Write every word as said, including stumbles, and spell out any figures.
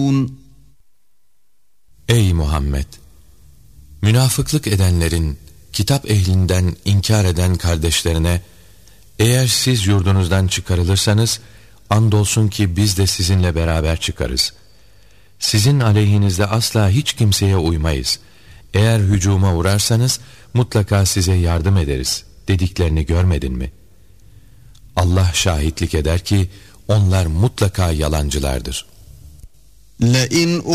Ey Muhammed! Münafıklık edenlerin, kitap ehlinden inkar eden kardeşlerine, eğer siz yurdunuzdan çıkarılırsanız, andolsun ki biz de sizinle beraber çıkarız. Sizin aleyhinizde asla hiç kimseye uymayız. Eğer hücuma uğrarsanız, mutlaka size yardım ederiz dediklerini görmedin mi? Allah şahitlik eder ki, onlar mutlaka yalancılardır. لَاِنْ